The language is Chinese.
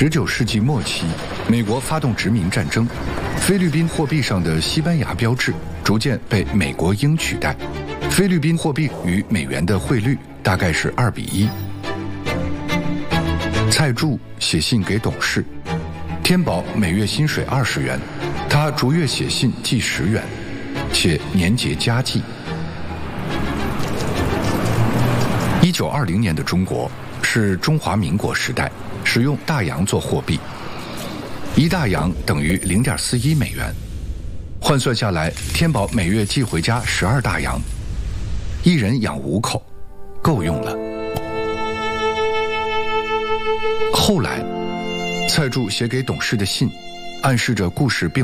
19世纪末期，美国发动殖民战争，菲律宾货币上的西班牙标志逐渐被美国英取代，菲律宾货币与美元的汇率大概是2:1。蔡柱写信给董事，天宝每月薪水20元，他逐月写信计10元，且年节加计。1920年的中国是中华民国时代，使用大洋做货币，1大洋等于0.41美元，换算下来，天宝每月寄回家12大洋，1人养5口，够用了。后来，蔡柱写给董事的信，暗示着故事并